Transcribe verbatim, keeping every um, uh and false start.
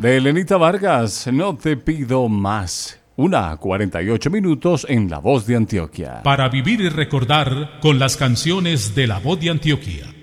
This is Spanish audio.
De Elenita Vargas, No te pido más. Una cuarenta y ocho minutos en La Voz de Antioquia. Para vivir y recordar con las canciones de La Voz de Antioquia.